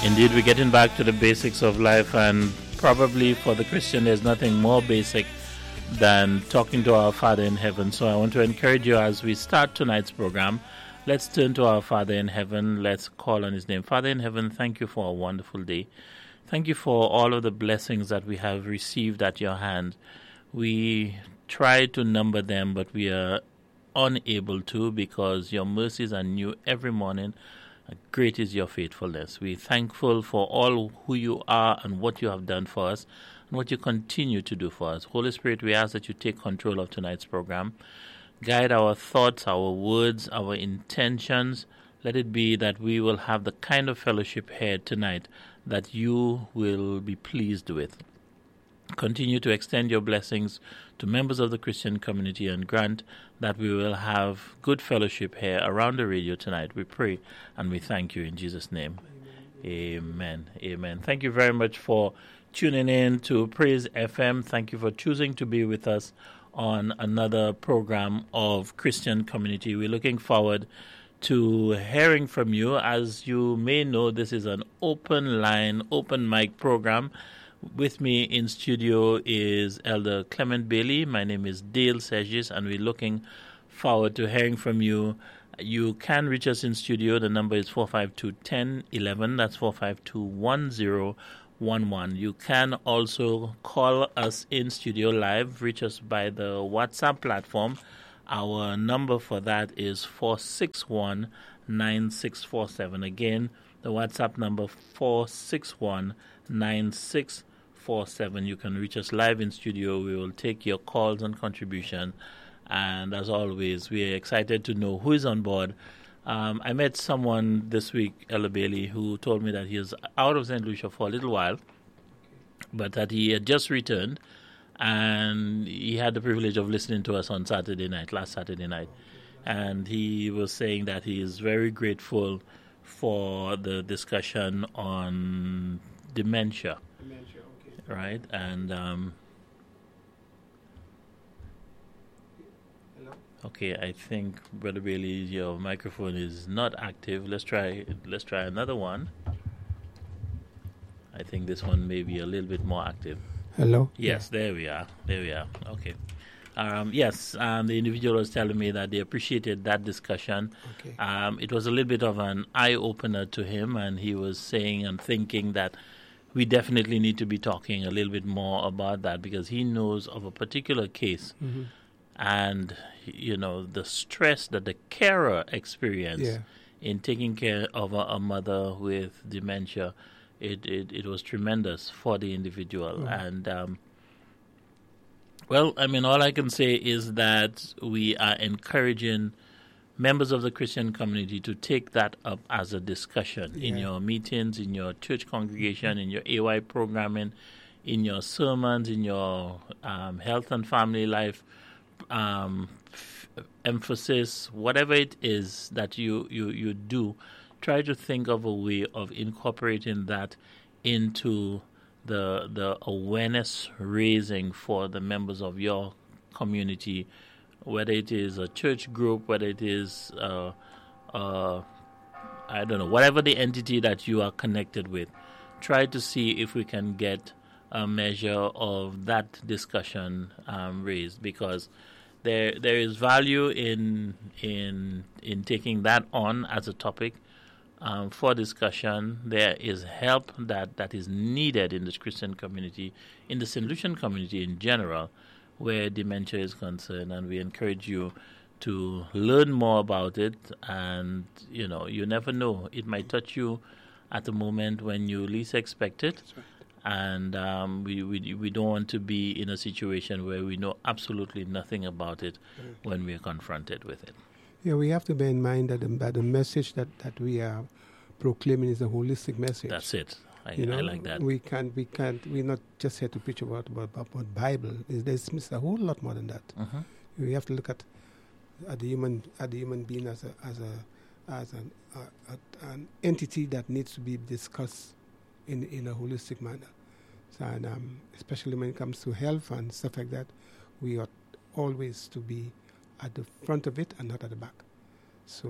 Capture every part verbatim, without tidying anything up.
Indeed, we're getting back to the basics of life, and probably for the Christian, there's nothing more basic than talking to our Father in heaven. So I want to encourage you as we start tonight's program. Let's turn to our Father in heaven. Let's call on his name. Father in heaven, thank you for a wonderful day. Thank you for all of the blessings that we have received at your hand. We try to number them, but we are unable to, because your mercies are new every morning. Great is your faithfulness. We're thankful for all who you are and what you have done for us and what you continue to do for us. Holy Spirit, we ask that you take control of tonight's program. Guide our thoughts, our words, our intentions. Let it be that we will have the kind of fellowship here tonight that you will be pleased with. Continue to extend your blessings to members of the Christian community and grant that we will have good fellowship here around the radio tonight. We pray and we thank you in Jesus' name. Amen. Amen. Amen. Thank you very much for tuning in to Praise F M. Thank you for choosing to be with us on another program of Christian Community. We're looking forward to hearing from you. As you may know, this is an open line, open mic program. With me in studio is Elder Clement Bailey. My name is Dale Segis, and we're looking forward to hearing from you. You can reach us in studio. The number is four five two, one zero one one. That's four five two, one zero one one. You can also call us in studio live. Reach us by the WhatsApp platform. Our number for that is four six one, nine six four seven. Again, the WhatsApp number four six one, nine six four seven. You can reach us live in studio. We will take your calls and contribution. And as always, we are excited to know who is on board. Um, I met someone this week, Ella Bailey, who told me that he is out of Saint Lucia for a little while, but that he had just returned, and he had the privilege of listening to us on Saturday night, last Saturday night. And he was saying that he is very grateful for the discussion on dementia. Dementia, okay. Right? And, um, hello? Okay, I think, Brother Bailey, your microphone is not active. Let's try, let's try another one. I think this one may be a little bit more active. Hello? Yes, yeah. There we are. There we are. Okay. Um, yes, um, the individual was telling me that they appreciated that discussion. Okay. Um, it was a little bit of an eye-opener to him, and he was saying and thinking that we definitely need to be talking a little bit more about that, because he knows of a particular case, mm-hmm. and, you know, the stress that the carer experienced yeah. in taking care of a, a mother with dementia. It, it it was tremendous for the individual. Mm. And, um, well, I mean, all I can say is that we are encouraging members of the Christian community to take that up as a discussion yeah. in your meetings, in your church congregation, in your A Y programming, in your sermons, in your um, health and family life um, f- emphasis, whatever it is that you, you, you do. Try to think of a way of incorporating that into the the awareness raising for the members of your community, whether it is a church group, whether it is, uh, uh, I don't know, whatever the entity that you are connected with. Try to see if we can get a measure of that discussion um, raised, because there there is value in in in taking that on as a topic. Um, for discussion. There is help that, that is needed in this Christian community, in the Saint Lucian community in general, where dementia is concerned, and we encourage you to learn more about it. And, you know, you never know. It might touch you at the moment when you least expect it. That's right. And um, we, we we don't want to be in a situation where we know absolutely nothing about it right. when we are confronted with it. Yeah, we have to bear in mind that the, that the message that, that we are proclaiming is a holistic message. That's it. I, you know, I like that. We can't, we can't, we're not just here to preach about about, about Bible. There's, there's a whole lot more than that. Uh-huh. We have to look at at the human at the human being as a as a as an uh, a, an entity that needs to be discussed in in a holistic manner. So, and um, especially when it comes to health and stuff like that, we ought always to be at the front of it and not at the back. So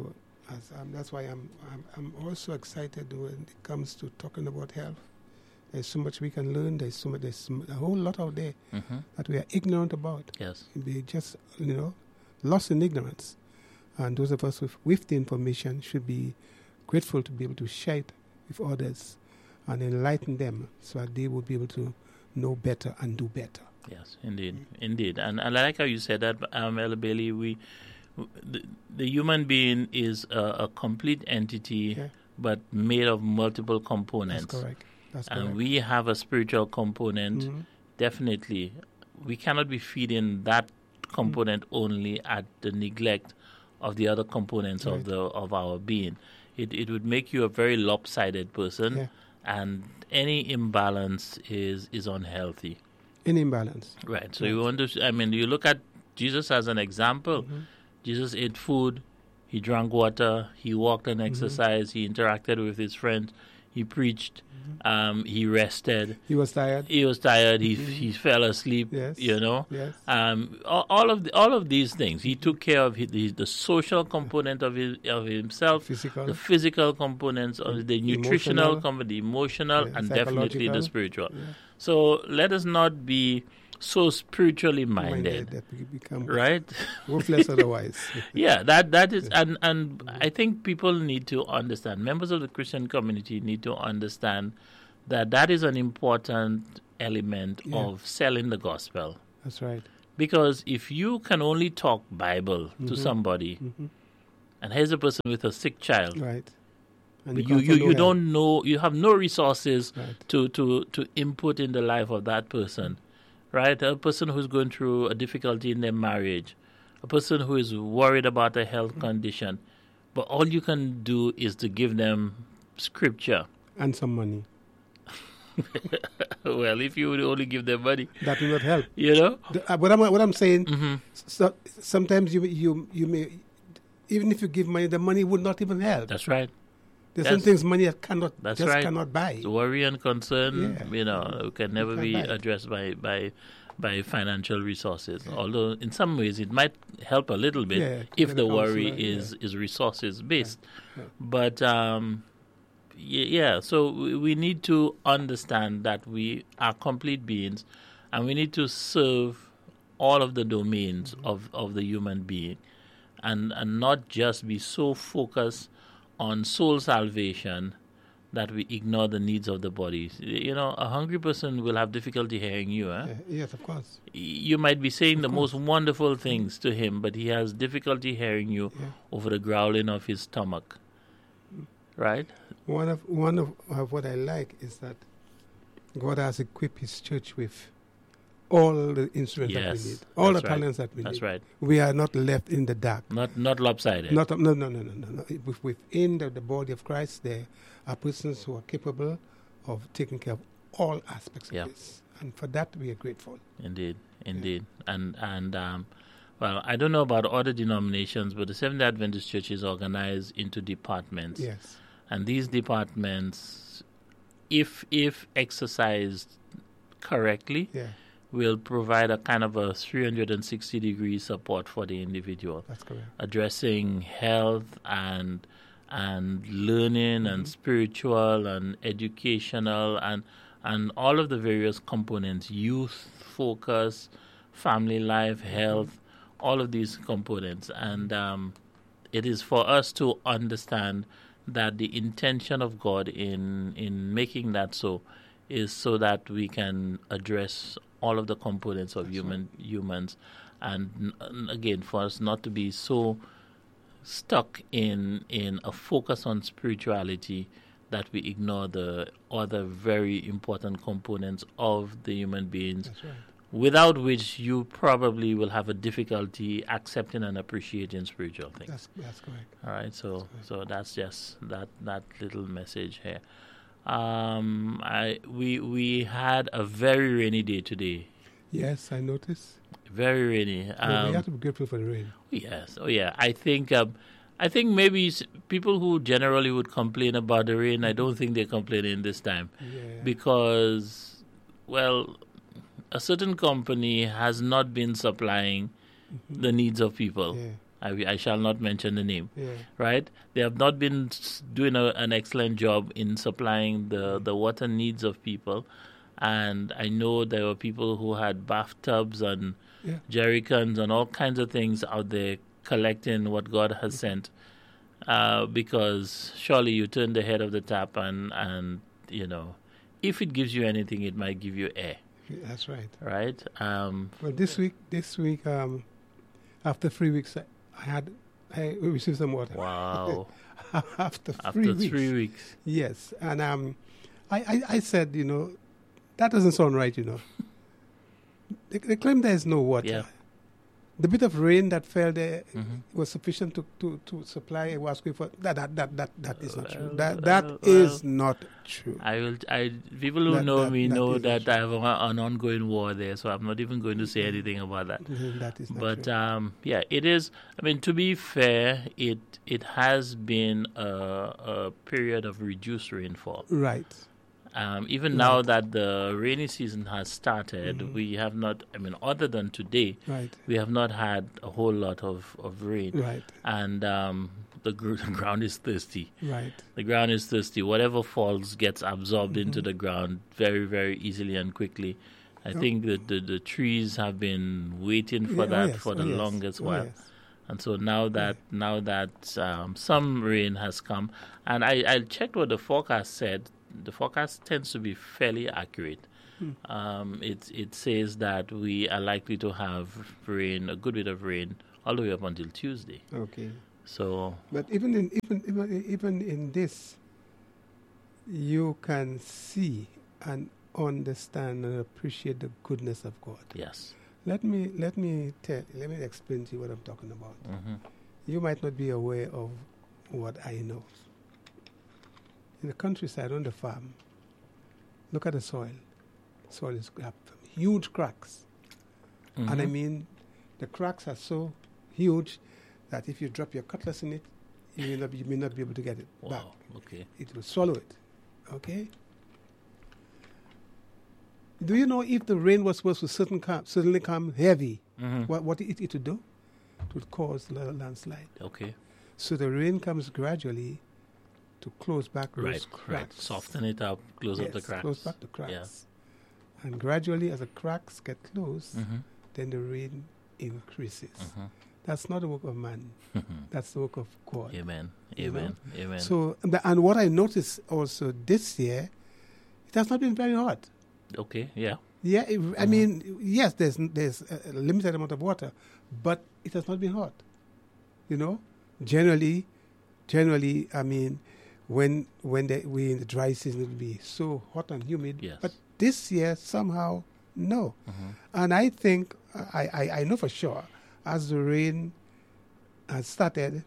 as um, that's why I'm, I'm I'm also excited when it comes to talking about health. There's so much we can learn. There's so much. There's so much, a whole lot out there Mm-hmm. that we are ignorant about. Yes. We just you know lost in ignorance, and those of us with, with the information should be grateful to be able to share it with others and enlighten them so that they will be able to know better and do better. Yes, indeed, mm-hmm. indeed, and I like how you said that, um, Elder Bailey. We, the, the human being is a, a complete entity, Yeah. but made of multiple components. That's correct. That's correct. And we have a spiritual component. Mhm. Definitely, we cannot be feeding that component Mm-hmm. only at the neglect of the other components Right. of the of our being. It it would make you a very lopsided person, Yeah. and any imbalance is is unhealthy. In imbalance. Right. So Right. you want to, I mean, you look at Jesus as an example. Mhm. Jesus ate food, he drank water, he walked and Mhm. exercised, he interacted with his friends, he preached, um, he rested, He was tired. he was tired, he Mhm. he fell asleep, Yes. you know. Yes. Um, all, all of the, all of these things. He took care of his, the, the social component of his, of himself, Physical. the physical components, of the nutritional Emotional. component, the emotional, Yeah, and definitely the psychological. spiritual. Yeah. So let us not be so spiritually minded, that we become right? worthless otherwise. Yeah, that that is, and and I think people need to understand. Members of the Christian community need to understand that that is an important element Yeah. of selling the gospel. That's right. Because if you can only talk Bible to Mhm. somebody, Mhm. and here's a person with a sick child, Right. And but you come you, for no you help. don't know, you have no resources Right. to, to, to input in the life of that person, right? A person who's going through a difficulty in their marriage, a person who is worried about a health condition, but all you can do is to give them scripture. And some money. Well, if you would only give them money, That will not help. you know? The, uh, what, I'm, what I'm saying, Mm-hmm. so, sometimes you, you, you may, even if you give money, the money would not even help. That's right. There's some that's- things money cannot, That's just right. cannot buy. The worry and concern, Yeah. you know, can never can't be buy it. addressed by, by by financial resources. Although in some ways it might help a little bit Yeah, to if get the a worry counselor, is, is resources based. Yeah. But um, y- yeah, so we we need to understand that we are complete beings, and we need to serve all of the domains Mm-hmm. of, of the human being, and and not just be so focused on soul salvation that we ignore the needs of the body. You know, a hungry person will have difficulty hearing you. Eh? Yeah, yes, of course. You might be saying the course. most wonderful things to him, but he has difficulty hearing you Yeah. over the growling of his stomach. Right? One of one of, of what I like is that God has equipped His church with all the instruments that Yes, we need, all the that's right. talents that we That's need. right. We are not left in the dark. Not not lopsided. Not no no no no no. no. With- Within the, the body of Christ, there are persons who are capable of taking care of all aspects Yeah. of this, and for that we are grateful. Indeed, indeed, and and um, well, I don't know about other denominations, but the Seventh-day Adventist Church is organized into departments, Yes, and these departments, if if exercised correctly, yeah, will provide a kind of a three hundred sixty degree support for the individual, that's correct. addressing health and and learning and spiritual and educational and and all of the various components, youth focus, family life, health, all of these components. And um, it is for us to understand that the intention of God in in making that so is so that we can address all of the components of That's human humans, and, and again, for us not to be so stuck in in a focus on spirituality that we ignore the other very important components of the human beings, That's right. without which you probably will have a difficulty accepting and appreciating spiritual things. That's that's correct. All right, so so that's just that that little message here. Um, I we we had a very rainy day today. Yes, I noticed. Very rainy. So Um, we have to be grateful for the rain. Yes. Oh, yeah. I think. Um, I think maybe s- people who generally would complain about the rain, I don't think they're complaining this time, Yeah. because, well, a certain company has not been supplying Mhm. the needs of people. Yeah. I, I shall not mention the name, Yeah. right? They have not been s- doing a, an excellent job in supplying the, the water needs of people. And I know there were people who had bathtubs and Yeah. jerry cans and all kinds of things out there collecting what God has sent. Uh, because surely you turn the head of the tap and, and, you know, if it gives you anything, it might give you air, That's right. right? Um, Well, this week, this week, um, after three weeks, I, I had I received some water. wow. after three After weeks. three weeks. Yes, and um, I, I, I said, you know, that doesn't sound right, you know. they, they claim there is no water. Yeah. The bit of rain that fell there Mhm. was sufficient to, to, to supply a Wasque for that that that that, that is not true. Well, That that well, is well. not true. I will. I people who That- know that- me that know is that true. I have a, an ongoing war there, so I'm not even going to say anything about that. That is not But true. um, yeah, it is. I mean, to be fair, it it has been a, a period of reduced rainfall. Right. Um, even Right. now that the rainy season has started, Mhm. we have not. I mean, other than today, Right. we have not had a whole lot of, of rain, Right. and um, the, gr- the ground is thirsty. Right. The ground is thirsty. Whatever falls gets absorbed into Mhm. the ground very, very easily and quickly. I Yep. think that the, the trees have been waiting for Yeah, oh that yes, for oh the yes, longest oh while. yes. And so now that now that um, some rain has come, and I, I checked what the forecast said. The forecast tends to be fairly accurate. Hmm. Um, it it says that we are likely to have rain, a good bit of rain, all the way up until Tuesday. Okay. So But even in even even even in this, you can see and understand and appreciate the goodness of God. yes, Let me let me tell let me explain to you what I'm talking about. hmm You might not be aware of what I know. In the countryside on the farm, look at the soil. Soil is got huge cracks. And I mean, the cracks are so huge that if you drop your cutlass in it, you may not be, you may not be able to get it back. wow, okay, It will swallow it. Okay? Do you know if the rain was supposed to certain come, suddenly come heavy, hmm what, what it, it would do? It would cause a landslide. okay, So the rain comes gradually to close back those right, right, cracks. soften it up, close up the Yes, cracks. Close back the cracks. Yeah. And gradually, as the cracks get closed, hmm then the rain increases. hmm That's not the work of man. That's the work of God. Amen, You know? amen, amen. So, and the- and what I noticed also this year, it has not been very hot. okay, yeah, Yeah, it, I Mhm. mean, yes, there's there's a a limited amount of water, but it has not been hot. You know, generally, generally, I mean, when when the, we in the dry season, it will be so hot and humid. Yes. But this year, somehow, no. hmm And I think I, I, I know for sure, as the rain has started,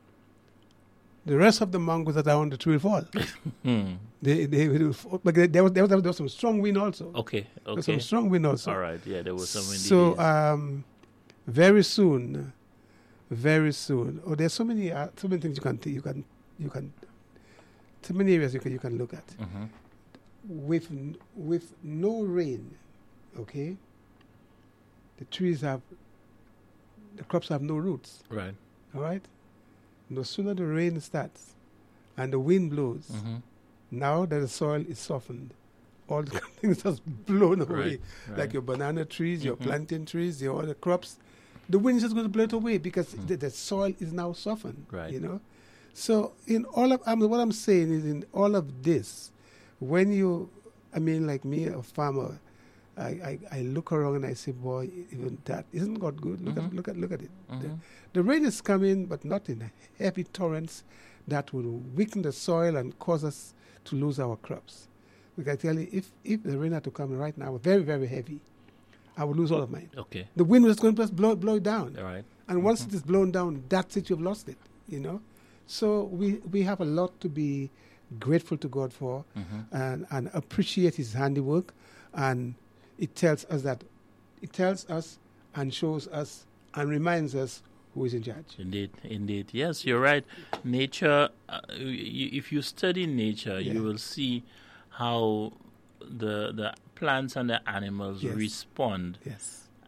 the rest of the mangoes that are on the tree will fall. hmm. They they will fall. But there was, there was there was some strong wind also. Okay, There was okay, some strong wind also. all right, yeah, there was some windy So days. um, very soon, very soon. Oh, there's so many uh, so many things you can th- you can you can so many areas you can you can look at. hmm With n- with no rain, okay. The trees have the crops have no roots. Right. All right. No sooner the rain starts and the wind blows, hmm now that the soil is softened, all the things just blown away. Right. Right. Like your banana trees, your Mhm. plantain trees, your other crops, the wind is just going to blow it away because Mhm. the, the soil is now softened. Right. You know, so in all of um, what I'm saying is in all of this, when you, I mean, like me, a farmer, I, I, I look around and I say, boy, even that isn't God good? Look Mhm. at look at look at it. The, Mhm. the rain is coming, but not in heavy torrents that will weaken the soil and cause us to lose our crops. Because I tell you, if, if the rain had to come right now, very, very heavy, I would lose all of mine. Okay, The wind was going to just blow, blow it down. all right. And once Mhm. it is blown down, that's it, you've lost it, you know? So we, we have a lot to be grateful to God for hmm and, and appreciate His handiwork. And it tells us that, it tells us and shows us and reminds us who is in charge. Indeed, indeed. Yes, you're right. Nature, uh, y- y- if you study nature, Yeah. you will see how the the plants and the animals Yes. respond Yes.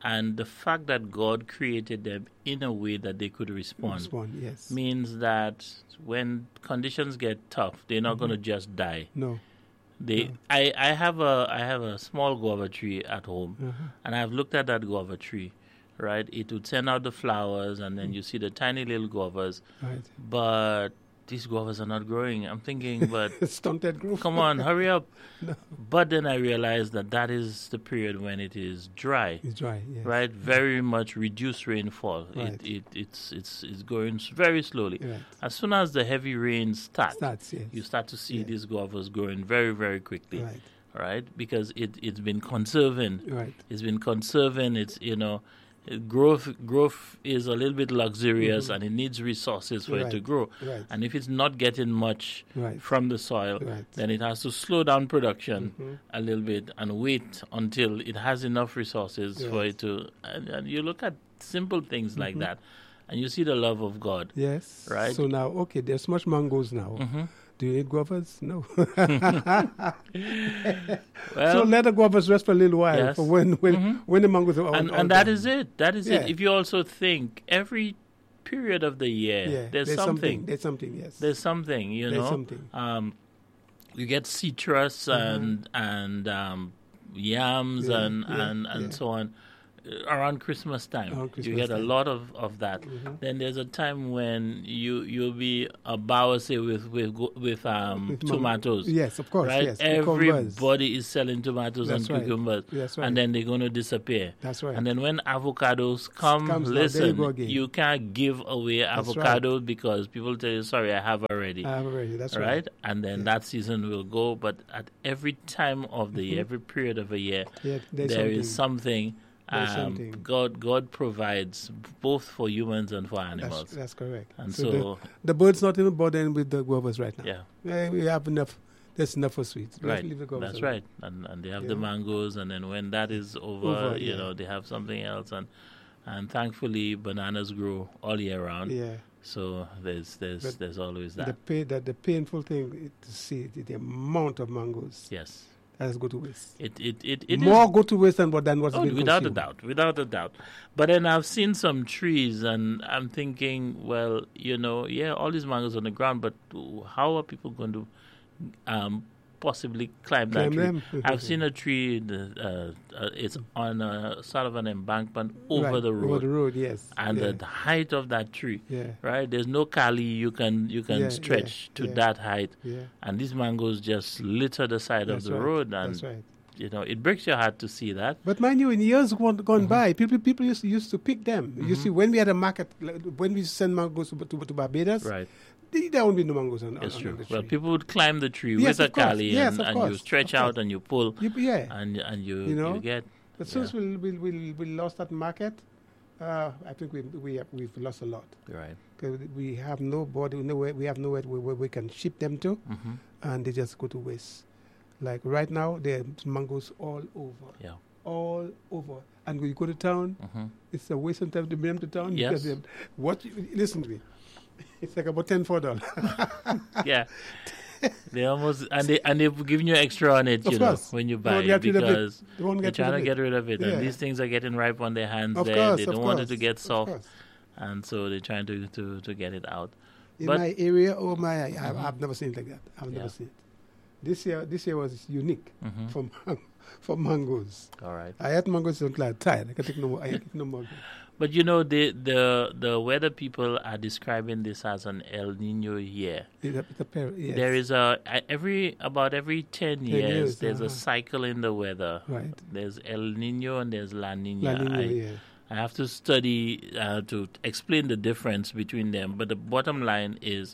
and the fact that God created them in a way that they could respond, Respond, yes. means that when conditions get tough, they're not Mhm. going to just die. No. They, No. I, I have a, I have a small guava tree at home, Uh-huh. and I've looked at that guava tree, right? It would send out the flowers, and then you see the tiny little guavas, Right. but these guavas are not growing. I'm thinking, but Stunted growth. come on, hurry up. No. But then I realized that that is the period when it is dry, It's dry, yes. right? Very much reduced rainfall. Right. It, it, it's, it's, it's going s- very slowly. Right. As soon as the heavy rains start, Starts, yes. you start to see Yeah. these guavas growing very, very quickly, Right. right? Because it, it's been conserving. Right. It's been conserving. It's, you know, it- growth growth is a little bit luxurious, Mhm. and it needs resources for it to Right. grow. Right. And if it's not getting much Right. from the soil, Right. then it has to slow down production Mhm. a little bit and wait until it has enough resources for Right. it to. And, and you look at simple things like Mhm. that, and you see the love of God. Yes. Right. So now, okay, there's much mangoes now. hmm Do you need guavas? No. Well, so let the guavas rest for a little while yes. for when when, Mhm. when the mangoes are all, and all and that done. is it. That is Yeah. it. If you also think every period of the year, Yeah, there's, something. There's something, yes. There's something. You There's know. something. Um, you get citrus Mhm. and and um, yams Yeah, and yeah, and and yeah. so on. uh, Around Christmas time, Around you Christmas get a time. lot of, of that. Mhm. Then there's a time when you you'll be a bower say with with go- with um With mango. tomatoes, Yes, of course, right? yes. Cucumbers. Everybody is selling tomatoes That's and right. cucumbers, That's right. and then they're going to disappear. That's right. And then when avocados come, Comes now, there you listen, go again. you can't give away That's avocados because people tell you, sorry, I have already. I have already. That's right? right. And then Yeah. that season will go. But at every time of the year, Mhm. every period of a year, Yeah, there's there something. is something. There's Um, something. God, God provides both for humans and for That's, animals. that's correct. And so, so, the, the bird's not even bothering with the guavas right now. yeah, Eh, we have enough. There's enough for sweets. Let's right. leave the guavas That's alone. right. And and they have Yeah. the mangoes, and then when that is over, Over, you yeah. know, they have something else. And and thankfully, bananas grow all year round. Yeah. So there's there's But there's always The that. pay, that the painful thing is to see the, the amount of mangoes Yes. that has go to waste. It it it, it More is. go to waste than what than what's Oh, been without consumed. a doubt, without a doubt. But then I've seen some trees, and I'm thinking, well, you know, yeah, all these mangoes on the ground, but how are people going to um, possibly climb that Climb tree? them. I've seen a tree. The, uh, uh, it's on a sort of an embankment over Right, the road, Over the road, yes. and yeah. the, the height of that tree, yeah. right? There's no cali you can you can Yeah, stretch yeah, to yeah. that height, Yeah. and these mangoes just litter the side That's of the right. road, and That's right. you know, it breaks your heart to see that. But mind you, in years gone, gone Mhm. by, people people used to, used to pick them. You Mhm. see, when we had a market, like, when we send mangoes to, to, to Barbados, Right. there there won't be no mangoes on, on, It's on true. the Well, tree. people would climb the tree Yes, with a of course. cali Yes, and, of and you course. stretch Of out course. and you pull You- yeah. and and you You know? you get. But since yeah. we we we we lost that market, uh, I think we we have, we've lost a lot. Right. 'Cause we have nobody, nowhere, we have nowhere where, where we can ship them to, hmm and they just go to waste. Like right now, there's mangoes all over, Yeah. all over. And when you go to town, hmm it's a waste of time to bring them to town. Yes. because they- What? You, listen to me. It's like about ten, four dollars. Yeah. They almost and they and they've given you extra on it, Of you know, course. when you They buy won't it get rid of it. because They won't they're get rid trying of to it. get rid of it, Yeah. and these things are getting ripe on their hands. Of there, course, they of don't want it to course, get of soft, course. and so they're trying to to, to get it out. In But- my area, oh my, I, I've, Mhm. I've never seen it like that. I've Yeah. never seen it. This year, this year was unique hmm for man- for mangoes. All right. I had mangoes until I'm tired. I can take no more. I can take no more. But you know, the the the weather people are describing this as an El Nino year. It's a, it's a pair, yes. There is a a- every about every ten years, years, there's a uh-huh. cycle in the weather. Right. There's El Nino and there's La Nina. La Nina, I, yeah. I have to study uh, to explain the difference between them. But the bottom line is,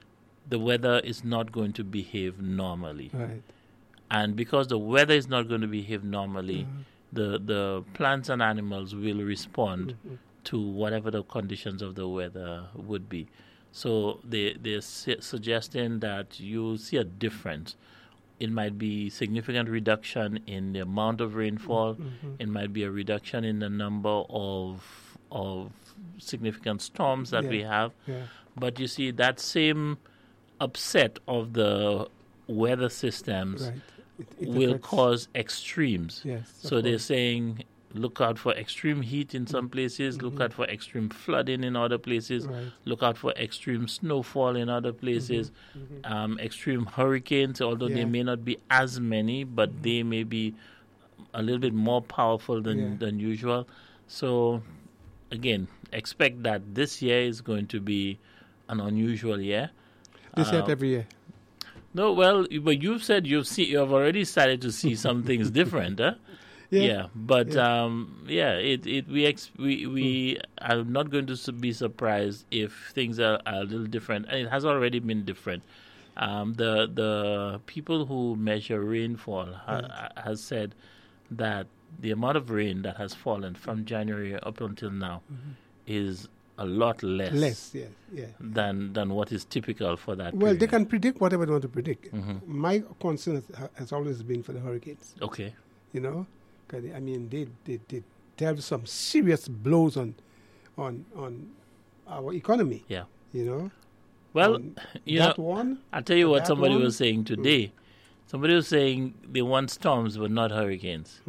the weather is not going to behave normally, Right. and because the weather is not going to behave normally, Uh-huh. the the plants and animals will respond Mhm. to whatever the conditions of the weather would be. So they, they're su- suggesting that you see a difference. It might be significant reduction in the amount of rainfall. Mhm. It might be a reduction in the number of of significant storms that Yeah. we have. Yeah. But you see, that same upset of the weather systems Right. It, it will affects- cause extremes. Yes. of So they're course. saying look out for extreme heat in some places, Mm-hmm. look out for extreme flooding in other places, Right. look out for extreme snowfall in other places, Mm-hmm. um, extreme hurricanes, although Yeah. they may not be as many, but Mm-hmm. they may be a little bit more powerful than, Yeah. than usual. So, again, expect that this year is going to be an unusual year. They say it Um, every year. No, well, but you've said you've seen, you've already started to see some things different, huh? Yeah. but Yeah. um, yeah, it it we ex- we we are not going to su- be surprised if things are, are a little different, and it has already been different. Um, the the people who measure rainfall ha- has said that the amount of rain that has fallen from January up until now is a lot less, Less, yes, yeah. than than what is typical for that. Well, they period. can predict whatever they want to predict. Mhm. My concern has, has always been for the hurricanes. Okay. You know, 'cause I mean, they they they dealt some serious blows on on on our economy. Yeah. You know, Well, Um, you that know, one. I'll tell you what that somebody one- was saying today. Somebody was saying they want storms but not hurricanes.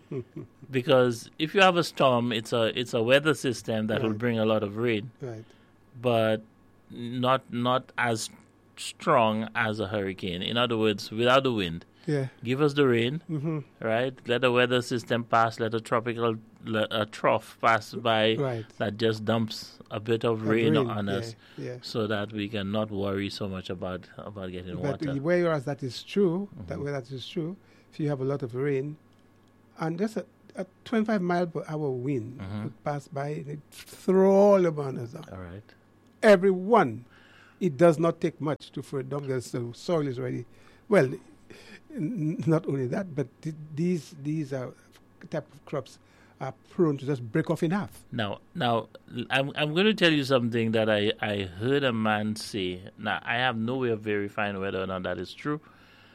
Because if you have a storm, it's a it's a weather system that will Right. bring a lot of rain, Right. but not not as strong as a hurricane. In other words, without the wind. Yeah. Give us the rain, Mm-hmm. right? Let the weather system pass. Let a tropical le- a trough pass by Right. that just dumps a bit of Of rain, rain, on yeah, us, yeah. so that we can not worry so much about about getting But water. whereas that is true, that Mhm. where that is true, if you have a lot of rain, and just a, a twenty-five mile per hour wind Mhm. would pass by, and it throw all the bananas down. All right. Everyone. It does not take much to throw it down because the soil is ready. Well, n- not only that, but th- these these are type of crops are prone to just break off in half. Now, now, l- I'm I'm going to tell you something that I, I heard a man say. Now, I have no way of verifying whether or not that is true,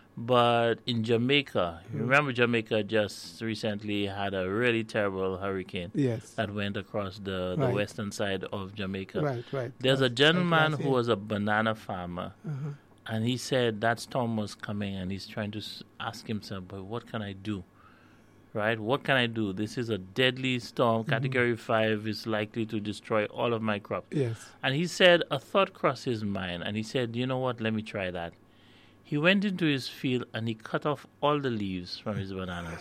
but in Jamaica, you Mm. remember Jamaica just recently had a really terrible hurricane Yes. that went across the, the Right. western side of Jamaica. Right, right. There's a Right, gentleman right, who yeah. was a banana farmer, Uh-huh. and he said that storm was coming, and he's trying to s- ask himself, but what can I do? Right? What can I do? This is a deadly storm. Mm-hmm. Category five is likely to destroy all of my crops. Yes. And he said a thought crossed his mind, and he said, you know what, let me try that. He went into his field and he cut off all the leaves from his bananas.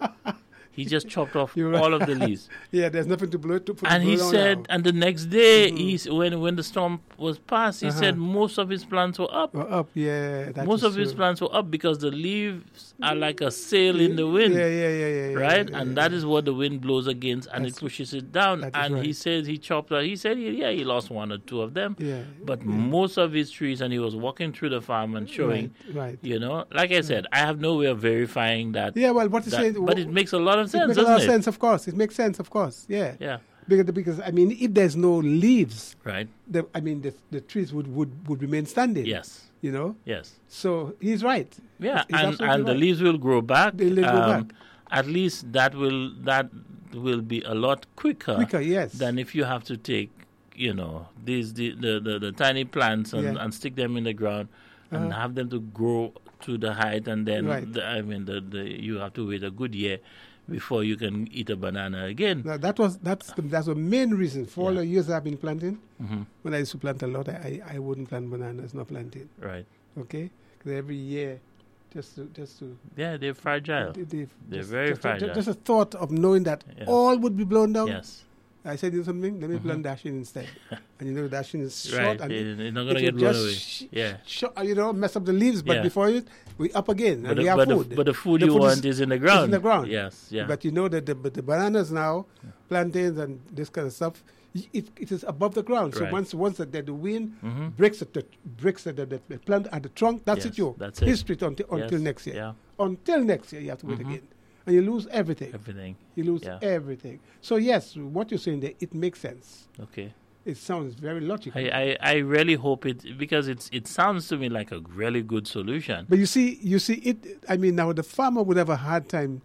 He just chopped off You're right. all of the leaves. Yeah, there's nothing to blow to put And blow he down said, now. and the next day, Mhm. he s when when the storm was passed, he Uh-huh. said most of his plants were up. Well, up, yeah. That most is of his true. plants were up because the leaves are like a sail in the wind. Yeah, yeah, yeah, yeah. yeah Right, yeah, and yeah. that is what the wind blows against, and That's- it pushes it down. that is And he right. said he chopped. He said, yeah, he lost one or two of them, Yeah. but most of his trees, and he was walking through the farm and showing, Right, right. you know, like I said, I have no way of verifying that. Yeah, well, what you that- say, but it makes a lot of it sense, makes a lot of doesn't it? sense, of course. It makes sense, of course. Yeah. Yeah, Because, because I mean, if there's no leaves, right. the, I mean, the, the trees would, would, would remain standing. Yes, You know? yes, So he's right. yeah, He's and absolutely and the right. leaves will grow back. They'll grow Um, back. At least that will that will be a lot quicker, Quicker, yes. than if you have to take, you know, these the the, the, the tiny plants and, Yeah. and stick them in the ground and Uh-huh. have them to grow to the height, and then Right. the, I mean the, the you have to wait a good year before you can eat a banana again. Now, that was that's the, that's the main reason for all Yeah. the years I've been planting. Hmm. When I used to plant a lot, I, I, I wouldn't plant bananas, not planting. Right? Okay, because every year, just to just to Yeah, they're fragile. they, they- They're just, very just, fragile. Just a thought of knowing that Yeah. all would be blown down. Yes, I said, you know something? Let me Mhm. plant dashing instead. And you know, dashing is short right. and They- it, They're not it going to get will blown just away. sh- Yeah. sh- you know, mess up the leaves. But Yeah. before it, we up again But and the, we have but, food. the, but the food The you food is- want is in the ground. in the ground. Yes, yeah. But you know that the, but the bananas now, plantains and this kind of stuff, y- it, it is above the ground. So Right. once once the, the wind hmm breaks the, the breaks the, the, the plant at the trunk, that's Yes, it, you. that's it. History until, until Yes, next year. Yeah, Until next year, you have to wait Mhm. again. And you lose everything. everything. You lose yeah. everything. So yes, what you're saying there, it makes sense. Okay. It sounds very logical. I, I, I really hope it, because it's it sounds to me like a really good solution. But you see, you see it. I mean, now the farmer would have a hard time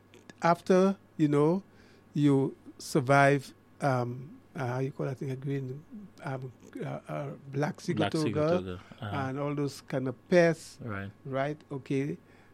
after you know you survive. Um, uh, how you call that thing? A green, um, uh, uh, black Black sigatoga Sigatoga. Uh-huh. and all those kind of pests, Right. right? Okay.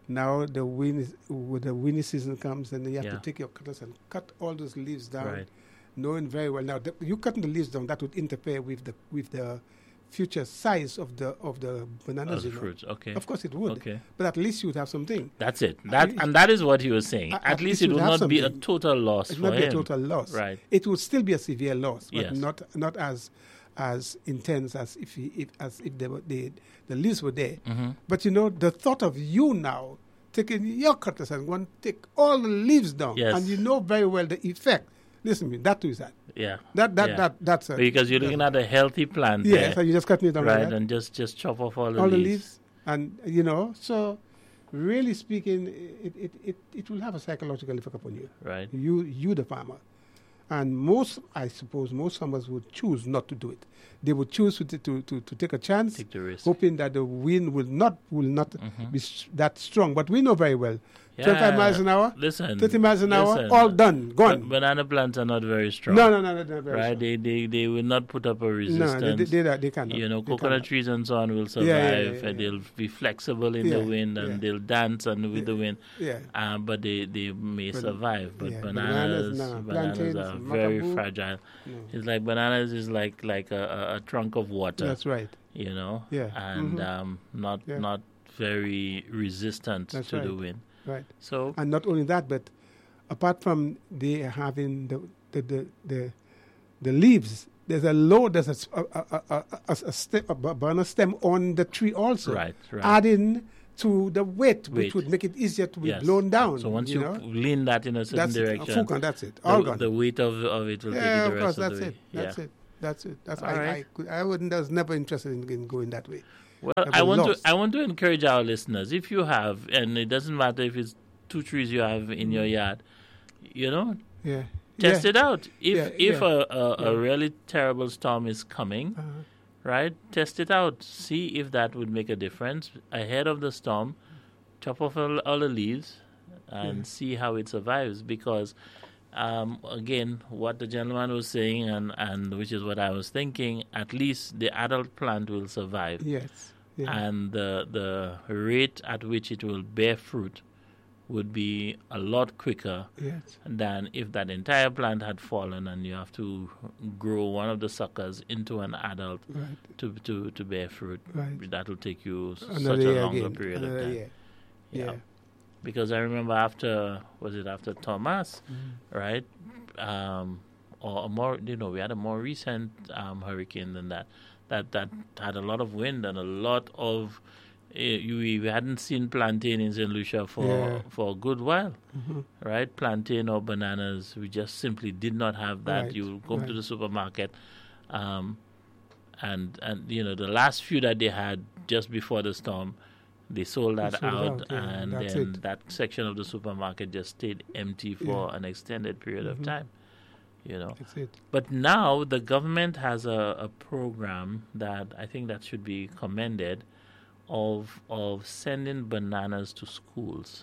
Now the wind is, when the windy season comes, and then you have Yeah. to take your cutters and cut all those leaves down, Right. knowing very well. Now, the, you cutting the leaves down, that would interfere with the with the future size of the of the bananas. Of the you know. fruits, okay. Of course, it would. Okay. But at least you would have something. That's it. That least- and that is what he was saying. At- At, at least least it you will have not be a something. total loss It for would not be a him. total loss. Right. It would still be a severe loss, but Yes. not not as as intense as if he, if as if they were, they, the leaves were there. Mm-hmm. But you know, the thought of you now taking your cutters and going to take all the leaves down, Yes. and you know very well the effect. Listen to me, that too is that. Yeah. That that Yeah. that that's a, Because you're looking at a healthy plant yes, there, and you just cut it down like right? that. And just, just chop off all the all leaves. the leaves, and you know, so really speaking, it, it, it, it will have a psychological effect upon you. Right. You you the farmer, and most I suppose most farmers would choose not to do it. They would choose to to to, to take a chance, Take the risk. hoping that the wind will not will not Mhm. be s- that strong. But we know very well, Yeah. twenty-five miles an hour, Listen. thirty miles an hour, listen. all done, gone. Ba- banana plants are not very strong. no, no, no, no, no, very Right? strong. They, they they will not put up a resistance. No, they, they, they, they cannot. You know, They coconut cannot. trees and so on will survive, Yeah, yeah, yeah, and yeah. they'll be flexible in Yeah, the wind, and yeah. they'll dance and with Yeah. the wind. Yeah. Uh, but they, they may But- survive. But yeah, bananas, bananas, no, bananas plantains, are very macaboo. fragile. No. It's like bananas is like like a, a, a trunk of water. That's right. You know, Yeah. and Mhm. um, not Yeah. not very resistant That's to the right. wind. Right. So And not only that, but apart from they having the the the, the, the leaves, there's a low, there's a, s- a, a, a, a, a, stem, a ba- banana stem on the tree also, right, right. adding to the weight, which Weight. would make it easier to be Yes. blown down. So once you, you know, lean that in a certain that's it. direction, A full and that's it. All the, gone. the weight of of it will yeah, take you of the course, rest of that's the way. it. That's yeah. it. That's it. That's All I, I, right. could, I wouldn't. I was never interested in, in going that way. Well, I I was want lost. to I want to encourage our listeners. If you have, and it doesn't matter if it's two trees you have in your yard, you know, Yeah. test yeah. it out. If Yeah, if yeah. a, a, Yeah. a really terrible storm is coming, Uh-huh. right? Test it out. See if that would make a difference ahead of the storm. Chop off all, all the leaves and Yeah. see how it survives. Because, um, again, what the gentleman was saying, and, and which is what I was thinking, at least the adult plant will survive. Yes. Yeah. And the the rate at which it will bear fruit would be a lot quicker yes. than if that entire plant had fallen and you have to grow one of the suckers into an adult Right. to to, to bear fruit. Right. That will take you s- Another such a year longer again. period Another of time. year. Yeah. Yeah. Because I remember after, was it after Thomas, Mm. right? Um, or a more, you know, we had a more recent um, hurricane than that, that that had a lot of wind and a lot of, uh, we, we hadn't seen plantain in Saint Lucia for, Yeah. for a good while, Mhm. right? Plantain or bananas, we just simply did not have that. Right, You go to right. the supermarket, um, and, and, you know, the last few that they had just before the storm, they sold that sold out, out, yeah, and that's then it. that section of the supermarket just stayed empty for Yeah. an extended period of Mhm. time. You know, That's it. but now the government has a, a program that I think that should be commended, of of sending bananas to schools.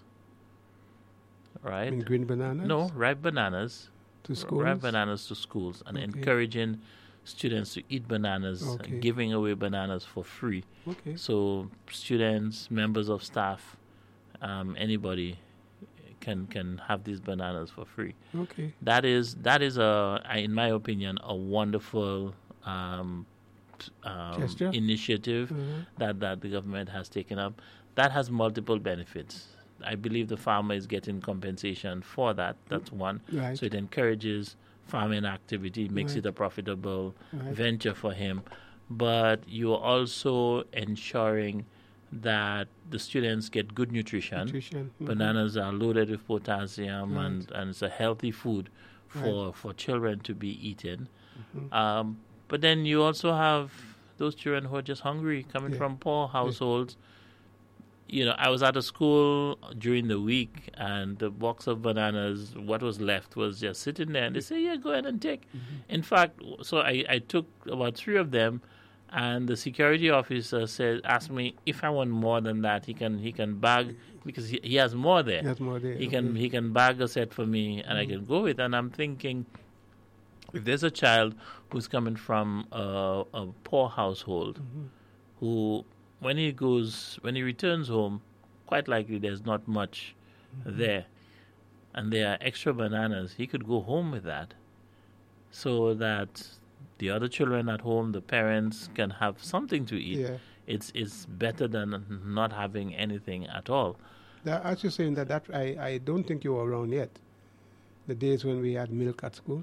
Right? I mean, green bananas. No, ripe bananas, To schools. ripe bananas to schools, and Okay. encouraging students to eat bananas, Okay. and giving away bananas for free. Okay. So students, members of staff, um, anybody can can have these bananas for free. Okay. That is that is a, in my opinion, a wonderful um, um, Gesture? initiative Mhm. that that the government has taken up. That has multiple benefits. I believe the farmer is getting compensation for that. That's one. Right. So it encourages farming activity, makes Right. it a profitable Right. venture for him. But you're also ensuring that the students get good nutrition. Nutrition. Mhm. Bananas are loaded with potassium, Right. and, and it's a healthy food for, for children to be eaten. Mhm. Um, but then you also have those children who are just hungry, coming Yeah. from poor households. You know, I was at a school during the week, and the box of bananas, what was left, was just sitting there. And they say, yeah, go ahead and take. Mm-hmm. In fact, so I, I took about three of them, and the security officer said, asked me if I want more than that. He can he can bag, because he, he has more there. That's more there. He can okay. he can bag a set for me, and I can go with. And I'm thinking, if there's a child who's coming from a, a poor household, Mhm. who when he goes when he returns home, quite likely there's not much Mm-hmm. there, and there are extra bananas. He could go home with that, so that the other children at home, the parents, can have something to eat. Yeah. It's it's better than not having anything at all. That, as you're saying that, that I, I don't think you were around yet. The days when we had milk at school.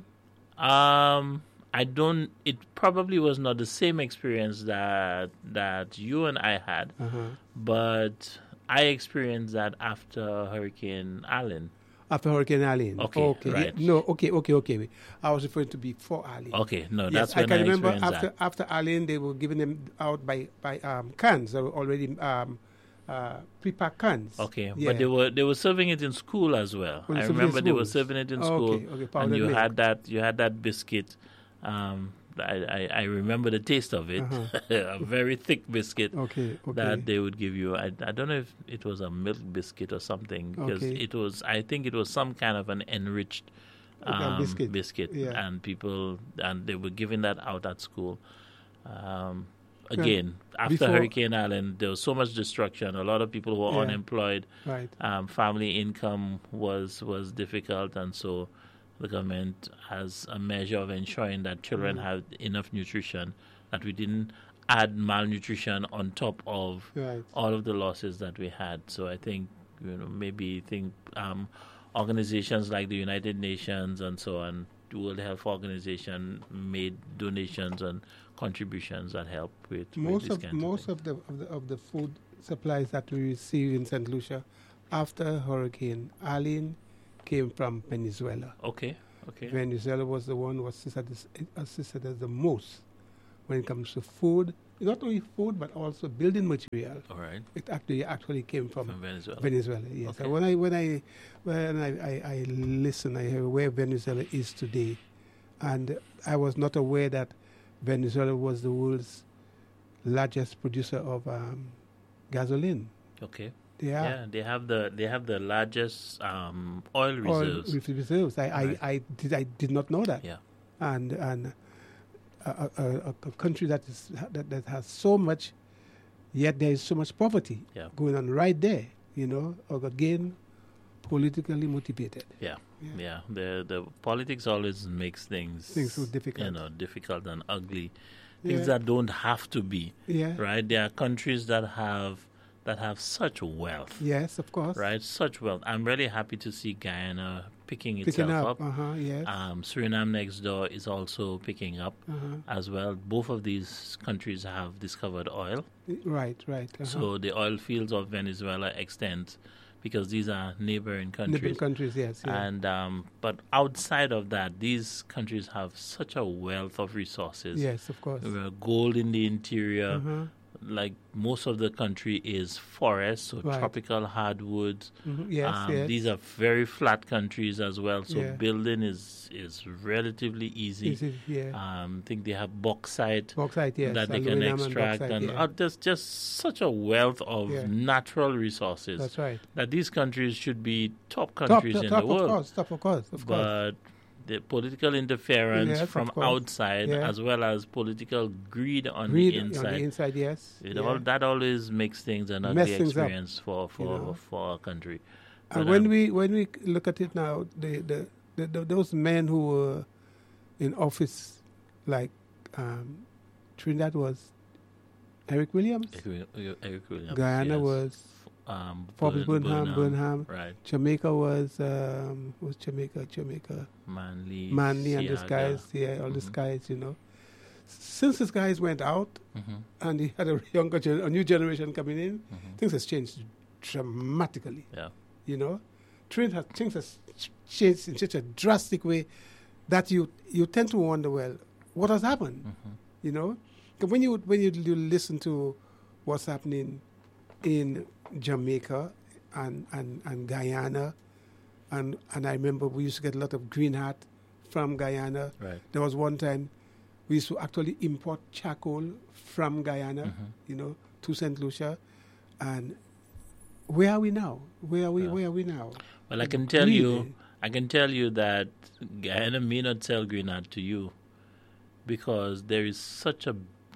Um, I don't. It probably was not the same experience that that you and I had, Uh-huh. but I experienced that after Hurricane Allen. After Hurricane Allen. Okay, okay. right. Yeah, no, okay, okay, okay. I was referring to before Allen. Okay, no, Yes, that's I when can I, remember experienced after that. after Allen, they were giving them out by by um, cans. They were already um, uh, pre-packed cans. Okay, Yeah. but they were they were serving it in school as well. Oh, they I served it in remember they were schools. serving it in Oh, school, okay, okay, and powdered you milk. had that you had that biscuit. Um, I, I, I remember the taste of it, Uh-huh. a very thick biscuit Okay, okay. that they would give you. I, I don't know if it was a milk biscuit or something, because Okay. it was. I think it was some kind of an enriched Okay, um, biscuit. biscuit, Yeah. and people and they were giving that out at school. Um, Well, again, after before- Hurricane Allen, there was so much destruction. A lot of people were Yeah. unemployed. Right. Um, family income was was difficult, and so the government, as a measure of ensuring that children Mm. had enough nutrition, that we didn't add malnutrition on top of Right. all of the losses that we had. So I think, you know, maybe think um, organizations like the United Nations and so on, the World Health Organization, made donations and contributions that help with, with Most these of kinds most of of the, of the of the food supplies that we received in Saint Lucia after Hurricane Allen came from Venezuela. things. Okay, okay. Venezuela was the one who assisted us, assisted us the most when it comes to food. Not only food, but also building material. All right. It actually actually came from, From Venezuela. Venezuela. Yes. Okay. And when I when I when I, I, I listen, I hear where Venezuela is today, and I was not aware that Venezuela was the world's largest producer of um, gasoline. Okay. They Yeah. are they have the they have the largest um, oil oil reserves. ref- reserves. I, Right. I, I did I did not know that. Yeah. And and a, a, a, a country that is that, that has so much, yet there is so much poverty Yeah. going on right there. You know, or again, politically motivated. Yeah. Yeah. Yeah. The the politics always makes things Things so difficult. You know, difficult and ugly. Things Yeah. that don't have to be. Yeah. Right? There are countries that have that have such wealth. Yes, of course. Right? Such wealth. I'm really happy to see Guyana picking Picking itself up. up. Uh huh. Yes. Um, Suriname next door is also picking up uh-huh. as well. Both of these countries have discovered oil. Right. Right. Uh-huh. So the oil fields of Venezuela extend, because these are neighboring countries. Neighboring countries. Yes. Yeah. And um, but outside of that, these countries have such a wealth of resources. yes, of course. Uh, Gold in the interior, Uh-huh. like most of the country is forest, so Right. tropical hardwoods. Mhm. Yes. Um, yes. These are very flat countries as well, so Yeah. building is is relatively easy. Is it- yeah. Um, I think they have bauxite Bauxite. Yes. that they can aluminum extract, bauxite, and yeah. uh, there's just such a wealth of Yeah. natural resources That's right. that these countries should be top Top, countries top, in top the world. of course. Top of course. Of course. But the political interference Yes, of from course. outside, Yeah. as well as political greed on Greed the on inside, the inside. Yes. it yeah. all, that always makes things an Mess ugly things up, experience for for, know. for our country. And But, when um, we when we look at it now, the, the, the, the those men who were in office, like um, Trinidad was Eric Williams, Eric, Eric Williams, Guyana yes. was um, Forbes Burn- Burnham, Burnham, right? Jamaica was um, was Jamaica, Jamaica, Manly, Manly, and these Siaga. guys, yeah, all these Mhm. guys, you know. Since these guys went out Mhm, and he had a younger, gen- a new generation coming in, mhm. things has changed dramatically. Yeah, You know, Trinidad has, things has ch- changed in such a drastic way that you you tend to wonder, well, what has happened? mhm. You know, 'Cause when you when you, you listen to what's happening in Jamaica and, and, and Guyana, and and I remember we used to get a lot of green hat from Guyana. right. There was one time we used to actually import charcoal from Guyana, Mhm. you know, to Saint Lucia, and where are we now? Where are we? Yeah. Where are we now? Well, I can tell you, Really? I can tell you that Guyana may not sell green hat to you, because there is such a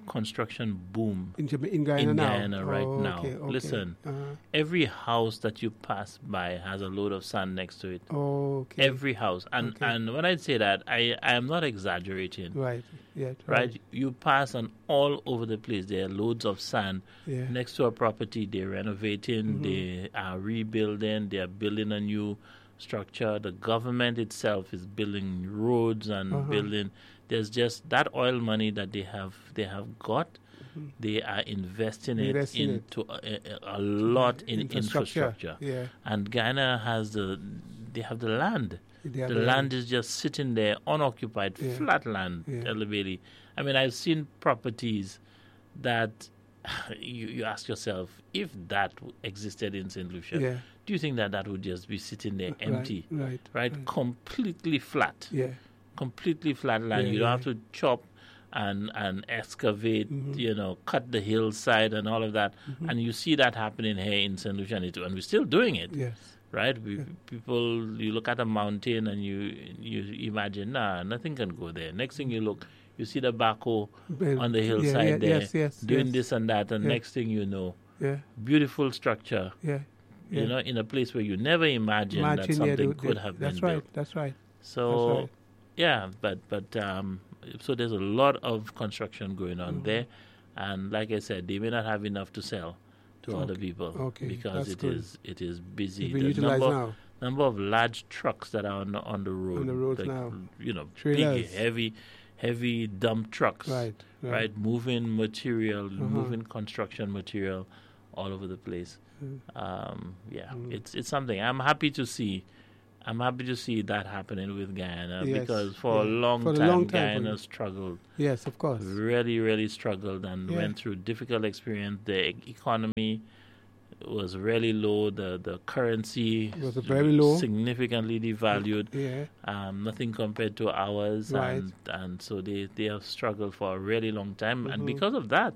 construction boom in, Jama- in Guyana in now? Guyana right Oh, now. okay, okay. Listen, Uh-huh. every house that you pass by has a load of sand next to it. Oh, okay. Every house. And Okay. and when I say that, I, I am not exaggerating. Right. Yeah. Right? You pass and all over the place there are loads of sand Yeah. next to a property. They're renovating, Mhm. they are rebuilding, they are building a new structure. The government itself is building roads and Uh-huh. building. There's just that oil money that they have they have got. Mhm. They are investing it Investing it. into a, a, a lot in Infrastructure. infrastructure. Yeah. And Guyana has the they have the land. They have The land is just sitting there, unoccupied, Yeah. flat land, Yeah. elevated. I mean, I've seen properties that you, you ask yourself, if that existed in Saint Lucia, Yeah. do you think that that would just be sitting there Right, empty? Right. Right? Completely flat. Yeah. Completely flat land. Yeah, you don't yeah. have to chop and and excavate, Mhm. you know, cut the hillside and all of that. Mhm. And you see that happening here in Saint Lucia, and it- and we're still doing it. Yes. Right, we, Yeah. people. You look at a mountain and you you imagine, nah, nothing can go there. Next thing you look, you see the backhoe Well, on the yeah, hillside yeah, there, yes, yes, doing yes. this and that, and Yeah. next thing you know, Yeah. beautiful structure. Yeah. Yeah. You know, in a place where you never imagined that Imagine, yeah, something they- could they- have That's been right. built. That's right. So, That's right. yeah, but but um, so there's a lot of construction going on Mhm. there, and like I said, they may not have enough to sell to other Okay. people Okay, because that's it good. is it is busy. It's been The utilized number, now. number of large trucks that are on the, on the road, On the roads like, now. you know, Trailers. big, heavy, heavy dump trucks, Right. right, moving material, Uh-huh. moving construction material all over the place. Mm. Um, yeah, Mm. it's it's something I'm happy to see. I'm happy to see that happening with Guyana Yes, because for a yeah. long For a time, long time, Guyana for- struggled, Yes, of course. really, really struggled, and Yeah. went through difficult experience. The e- economy was really low. The the currency Was very low. significantly devalued. Yeah. Um, nothing compared to ours, Right. and and so they, they have struggled for a really long time, and Mhm. because of that,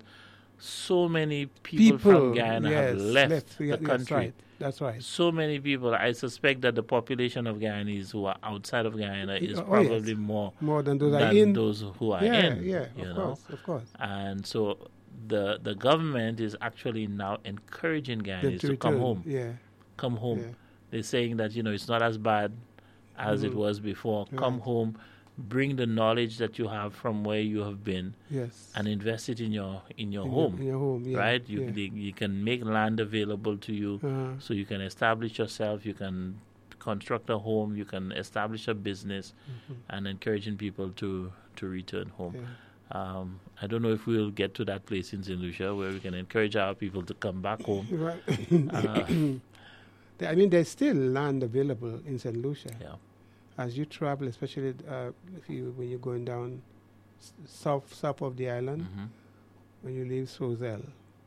so many people, from Guyana yes, have left, Yeah, the that's country. right. That's right. So many people. I suspect that the population of Guyanese who are outside of Guyana is Oh, probably yes. more More than those are than in. those who are yeah, in. yeah, you of know, course, of course. and so the the government is actually now encouraging Them Guyanese to, come return. home. Yeah, Come home. yeah. They're saying that you know it's not as bad as it Mhm. was before. Come Right. home, bring the knowledge that you have from where you have been, Yes. and invest it in your in your in home. Your, in your home, yeah. Right? You yeah. they, you can make land available to you, Uh, so you can establish yourself. You can construct a home. You can establish a business, mhm, and encouraging people to to return home. yeah. Um, I don't know if we'll get to that place in Saint Lucia where we can encourage our people to come back home. Right. Uh, There- I mean, there's still land available in Saint Lucia. yeah. As you travel, especially uh, if you when you're going down s- south south of the island, hmm when you leave Sozel.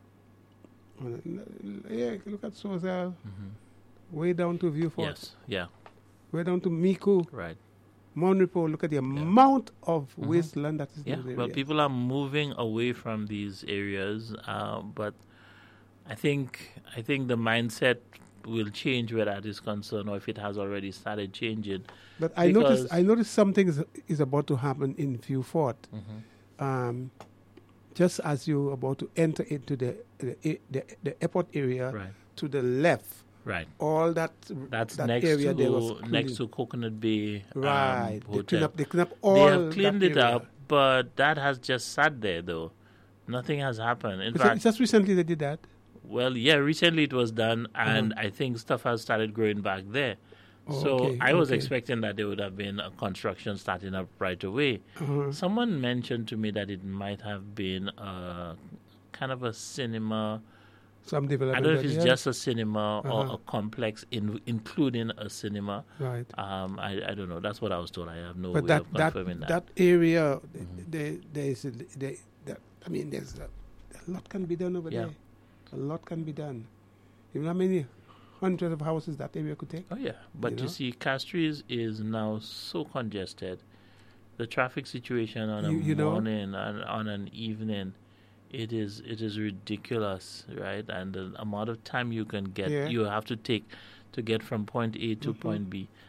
Uh, Yeah, look at Sozel, hmm way down to Viewfort, Yes. Yeah. way down to Miku, Right. Monrepo. Look at the amount of Mhm. wasteland that is Yeah. in those Well, areas. people are moving away from these areas, uh, but I think I think the mindset will change where that is concerned, or if it has already started changing. But I noticed, because- I noticed something is, is about to happen in Viewfort. Mm-hmm. Um, just as you're about to enter into the the, the, the airport area, Right. to the left, Right. all that That's that next area to there was next clean. to Coconut Bay um, right. They Hotel. clean up. They clean up all. They have cleaned that it area. up, but that has just sat there though. Nothing has happened. In It's fact, just recently they did that. well, yeah, recently it was done, and Uh-huh. I think stuff has started growing back there. Oh, so okay, I was okay. expecting that there would have been a construction starting up right away. Uh-huh. Someone mentioned to me that it might have been a kind of a cinema. Some I development. don't know if that- it's yeah. just a cinema or Uh-huh. a complex, in, including a cinema. right. Um, I, I don't know. That's what I was told. I have no But way that of that, confirming that. that area, Mhm. there there is a, there, that, I mean, there's a, a lot can be done over Yeah. there. A lot can be done. You know how many hundreds of houses that area could take? Oh yeah, but You you, know? see, Castries is now so congested. The traffic situation on a You- you know? morning and on an evening, it is it is ridiculous, right? And the amount of time you can get, Yeah. you have to take to get from point A to Mhm. point B.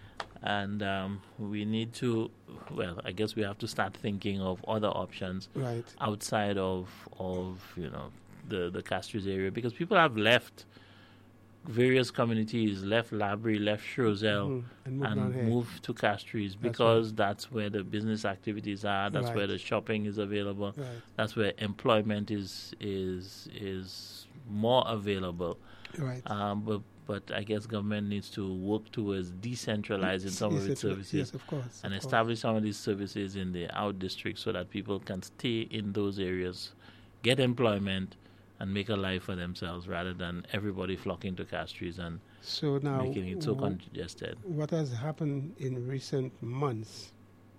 and um, we need to. Well, I guess we have to start thinking of other options Right. outside of of you know the the Castries area, because people have left various communities, left Labrie, left Choiseul, Mhm. And move and down here. moved to Castries because that's where the business activities are. That's Right. where the shopping is available. Right. That's where employment is is is more available. Right. Um, but but I guess government needs to work towards decentralizing some Yes, of its it- services Yes, of course. and of course. establish some of these services in the out districts so that people can stay in those areas, get employment, and make a life for themselves rather than everybody flocking to Castries and So now, making it so w- congested. what has happened in recent months,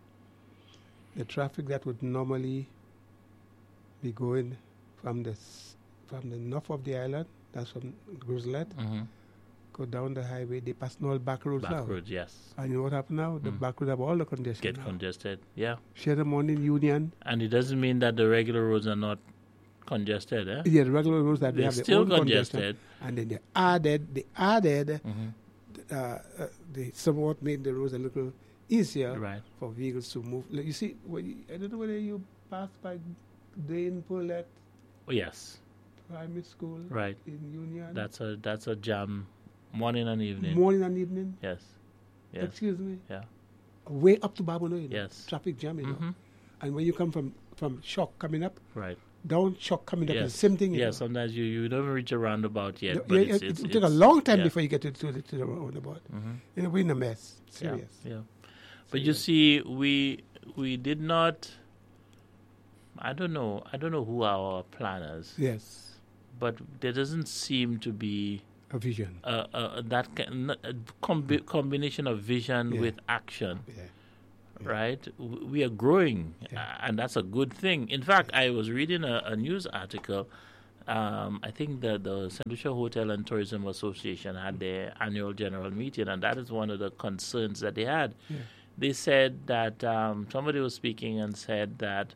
the traffic that would normally be going from the s- from the north of the island, that's from Grizzlet, Mm-hmm. go down the highway, they pass all back roads now. Back roads, yes. And you know what happened now? The Mm. back roads have all the congestion Get now. congested, yeah. Sherman Morning Union, And it doesn't mean that the regular roads are not congested, eh? yeah, the regular roads that they They're have their still own congestion. congested. And then they added, they added, Mm-hmm. uh, uh, they somewhat made the roads a little easier Right. for vehicles to move. Like you see, when you, I don't know whether you pass by Dane Paulette Oh, yes, Primary School right. in Union. That's a that's a jam, morning and evening. Morning and evening. Yes, yes, Excuse me. yeah, Way up to Babono, you know. yes. Traffic jam, you know. Mm-hmm. And when you come from from Shock coming up, Right. down Shock coming up, Yes. it's the same thing. You Yeah, know. sometimes you, you don't reach a roundabout yet, No, but yeah, it's, it, it's, it will it's, take a long time yeah. before you get to, to, the, to the roundabout. Mm-hmm. You know, we're in a mess. Yeah, Serious. yeah. But you see, we we did not. I don't know. I don't know who are our planners, Yes. but there doesn't seem to be A vision. uh, uh, that ki- n- a combi- combination of vision Yeah. with action. Yeah. Yeah. Right, W- we are growing, Yeah. uh, and that's a good thing. In fact, I was reading a, a news article. Um, I think that the Saint Lucia Hotel and Tourism Association had their annual general meeting, and that is one of the concerns that they had. Yeah. They said that um, somebody was speaking and said that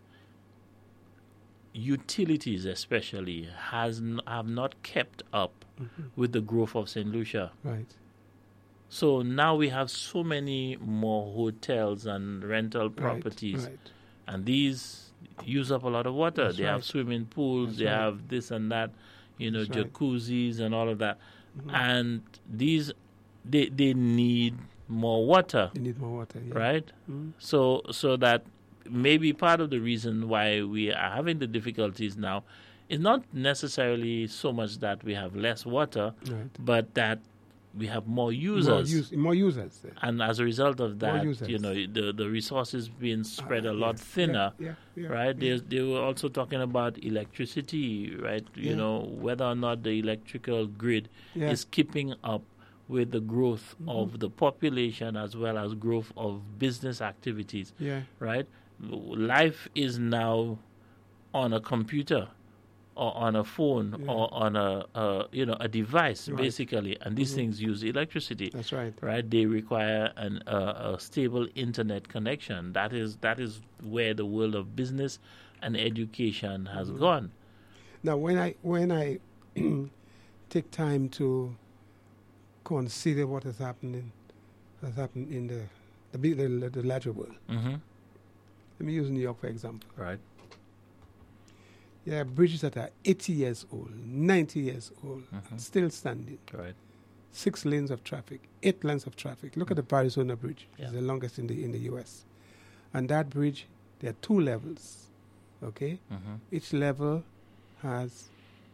utilities, especially, has n- have not kept up Mhm. with the growth of Saint Lucia. Right. So now we have so many more hotels and rental properties, Right. right. and these use up a lot of water. That's they have right. swimming pools, That's they right. have this and that, you know, That's right. jacuzzis and all of that. Mhm. And these, they they need more water, You need more water. Yeah. right? Mhm. So so that maybe part of the reason why we are having the difficulties now is not necessarily so much that we have less water, Right. but that we have more users. More, use, more users. yeah. And as a result of that, users. you know, the the resources being spread Ah, a lot yes. thinner, Yeah, yeah, yeah, right? yeah. They they were also talking about electricity, right? You Yeah. know, whether or not the electrical grid Yeah. is keeping up with the growth Mhm. of the population as well as growth of business activities, Yeah. right? Life is now on a computer or on a phone Yeah. or on a, a you know a device Right. basically, and these Mhm. things use electricity, That's right. right? They require an, uh, a stable internet connection. That is that is where the world of business and education has Mhm. gone. Now, when I when I take time to consider what is happening, has happened in the the, big- the, the larger world. Mm-hmm. Let me use New York for example. Right. There are bridges that are eighty years old, ninety years old, Mhm. still standing. Right. Six lanes of traffic, eight lanes of traffic. Look at the Arizona Bridge. Yeah. It's the longest in the in the U S. And that bridge, there are two levels. Okay, Mm-hmm. each level has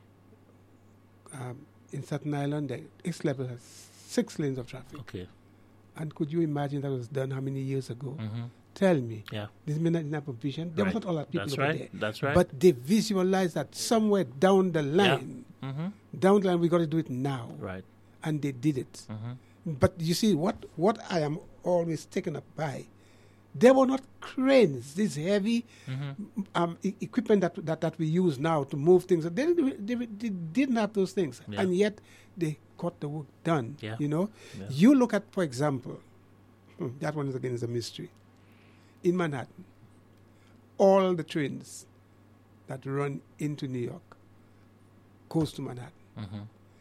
um, in Staten Island, the each level has six lanes of traffic. Okay. And could you imagine that was done how many years ago? Mm-hmm. Tell me. Yeah. This may not have a vision. There Right. was not all that people That's over right. there. That's right. But they visualize that somewhere down the line, mm-hmm. down the line, we got to do it now. Right. And they did it. Mm-hmm. But you see, what, what I am always taken up by, there were not cranes, this heavy Mm-hmm. um, e- equipment that, that that we use now to move things. They didn't, they, they didn't have those things. Yeah. And yet, they got the work done. Yeah. You know? Yeah. You look at, for example, hmm, that one is again is a mystery. In Manhattan, all the trains that run into New York goes to Manhattan. Mm-hmm.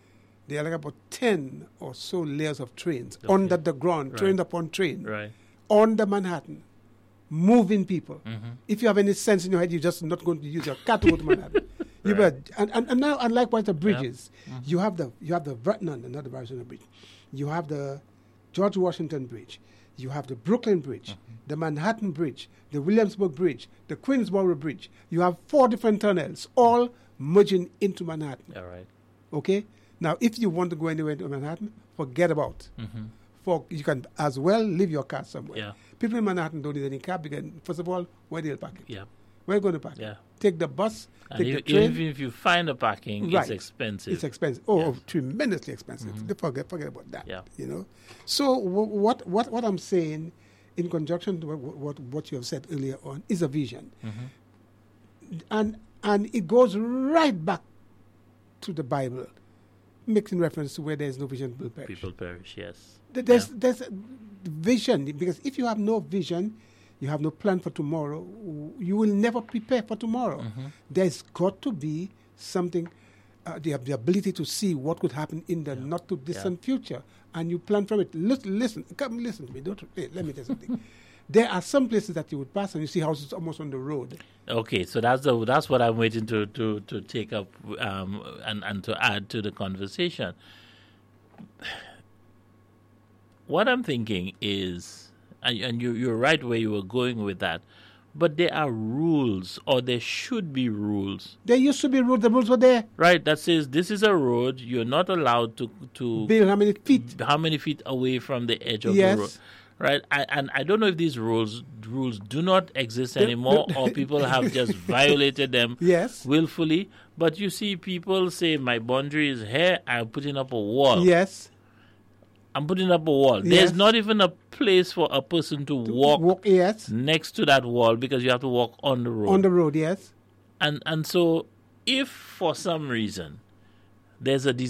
There are like about ten or so layers of trains Okay. under the ground, Right. train upon train, Right. under Manhattan, moving people. Mm-hmm. If you have any sense in your head, you're just not going to use your car to go to Manhattan. You Right. better, and, and, and now, and likewise the bridges. Mhm. You have the you have the Ver- no, no, not the Virginia Bridge. You have the George Washington Bridge. You have the Brooklyn Bridge, Mm-hmm. the Manhattan Bridge, the Williamsburg Bridge, the Queensboro Bridge. You have four different tunnels, all merging into Manhattan. All right. Okay. Now, if you want to go anywhere to Manhattan, forget about. Mm-hmm. For you can as well leave your car somewhere. Yeah. People in Manhattan don't need any car because, first of all, where they'll park it? Yeah. Where are you going to park it? Yeah. Take the bus, And take even, the train. even if you find a parking, Right. it's expensive. It's expensive. Oh, Yes. oh, tremendously expensive. Mhm. They Forget, forget about that. Yeah. You know. So w- what what what I'm saying, in conjunction to what what, what you have said earlier on, is a vision, Mhm. and and it goes right back to the Bible, making reference to where there is no vision, people perish. People perish, yes. Th- There's Yeah. there's a vision, because if you have no vision, you have no plan for tomorrow, w- you will never prepare for tomorrow. Mhm. There's got to be something, uh, the, the ability to see what could happen in the Yeah. not too distant future, and you plan from it. Listen, listen, come listen to me. Don't hey, let me tell you something. There are some places that you would pass and you see houses almost on the road. Okay, so that's the that's what I'm waiting to to, to take up um, and and to add to the conversation. What I'm thinking is, and, and you you're right where you were going with that, but there are rules, or there should be rules, There used to be rules. The rules were there. right? That says this is a road. You're not allowed to to Build how many feet? how many feet away from the edge of Yes. the road. Right, I, and I don't know if these rules rules do not exist The- anymore, the- or people have just violated them Yes. willfully. But you see, people say my boundary is here. I'm putting up a wall. Yes. I'm putting up a wall. Yes. There's not even a place for a person to walk Walk. Yes. next to that wall because you have to walk on the road. On the road. Yes. and and so, if for some reason there's a